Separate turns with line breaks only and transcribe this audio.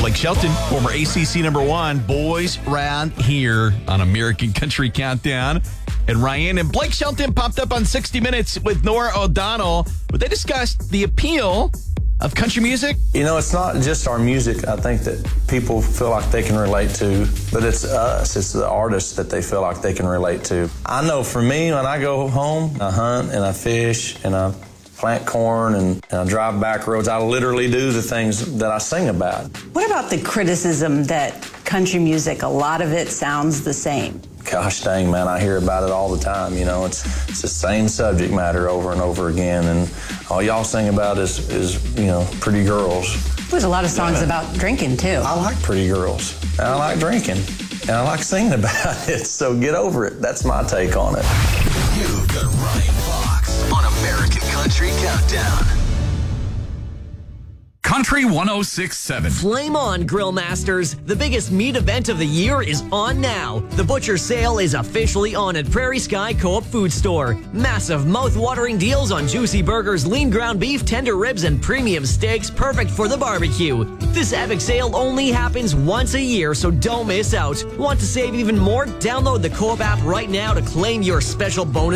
Blake Shelton, former ACC number one, Boys Round Here on American Country Countdown. And Ryan and Blake Shelton popped up on 60 Minutes with Nora O'Donnell, but they discussed the appeal of country music.
You know, it's not just our music, I think, that people feel like they can relate to, but it's us. It's the artists that they feel like they can relate to. I know for me, when I go home, I hunt and I fish and I plant corn and I drive back roads. I literally do the things that I sing about.
What about the criticism that country music, a lot of it sounds the same?
Gosh dang, man, I hear about it all the time. You know, it's the same subject matter over and over again, and all y'all sing about is you know, pretty girls.
There's a lot of songs about drinking, too.
I like pretty girls, and I like drinking, and I like singing about it, so get over it. That's my take on it.
You've got Ryan Fox on American Country Countdown. Country 106.7.
Flame on, Grill Masters. The biggest meat event of the year is on now. The Butcher Sale is officially on at Prairie Sky Co-op Food Store. Massive mouth-watering deals on juicy burgers, lean ground beef, tender ribs, and premium steaks, perfect for the barbecue. This epic sale only happens once a year, so don't miss out. Want to save even more? Download the Co-op app right now to claim your special bonus